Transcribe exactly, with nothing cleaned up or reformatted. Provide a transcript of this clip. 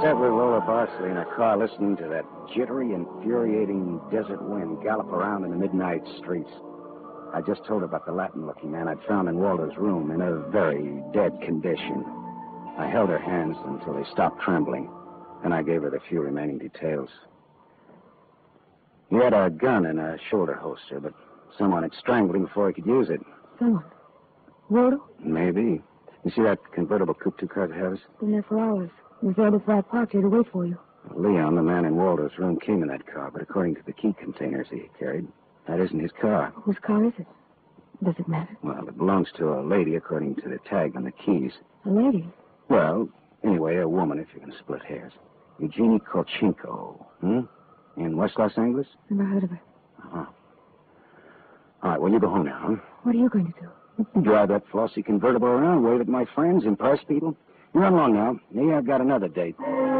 sat with Lola Barsley in her car listening to that jittery, infuriating desert wind gallop around in the midnight streets. I just told her about the Latin-looking man I'd found in Walter's room in a very dead condition. I held her hands until they stopped trembling. Then I gave her the few remaining details. He had a gun in a shoulder holster, but someone had strangled him before he could use it. Someone? Waldo? Maybe. You see that convertible coupe two cars ahead of us? Been there for hours. It was there before I parked here to wait for you. Leon, the man in Waldo's room, came in that car, but according to the key containers he carried, that isn't his car. Whose car is it? Does it matter? Well, it belongs to a lady according to the tag on the keys. A lady? Well, anyway, a woman, if you're going to split hairs. Eugenie Kolchenko, hmm? In West Los Angeles? Never heard of her. Uh-huh. All right, well, you go home now, huh? What are you going to do? Drive that flossy convertible around, wave at my friends, impress people. You run along now. Me, I've got another date.